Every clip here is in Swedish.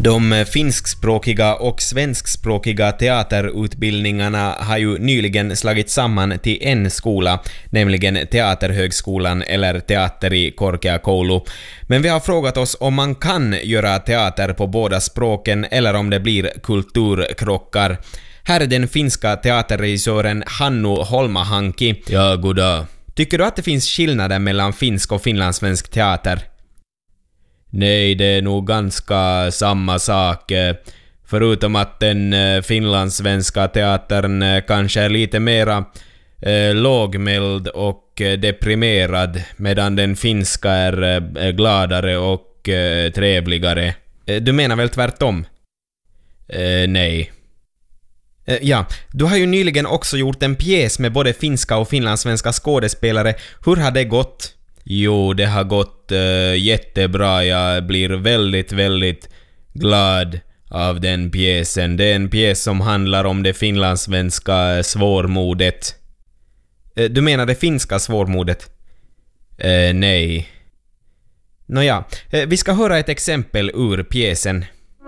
De finskspråkiga och svenskspråkiga teaterutbildningarna har ju nyligen slagit samman till en skola, nämligen Teaterhögskolan eller Teatteri Korkeakoulu. Men vi har frågat oss om man kan göra teater på båda språken eller om det blir kulturkrockar. Här är den finska teaterregissören Hannu Holmahanki. Ja, goddag. Tycker du att det finns skillnader mellan finsk och finlandssvensk teater? Nej, det är nog ganska samma sak. Förutom att den finlandssvenska teatern kanske är lite mera lågmäld och deprimerad, medan den finska är gladare och trevligare. Du menar väl tvärtom? Nej. Ja, du har ju nyligen också gjort en pjäs med både finska och finlandssvenska skådespelare. Hur har det gått? Jo, det har gått jättebra. Jag blir väldigt, väldigt glad av den pjäsen. Det är en pjäs som handlar om det finlandssvenska svårmodet. Du menar det finska svårmodet? Nej. Nåja, vi ska höra ett exempel ur pjäsen.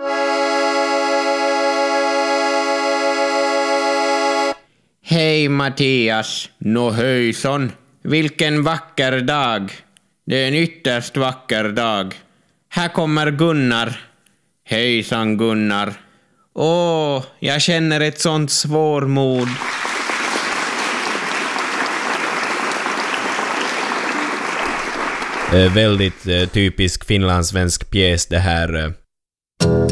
Hej Mattias, nå höjson. Vilken vacker dag. Det är en ytterst vacker dag. Här kommer Gunnar. Hejsan Gunnar. Åh, jag känner ett sånt svårmod. Väldigt typisk finlandssvensk pjäs det här.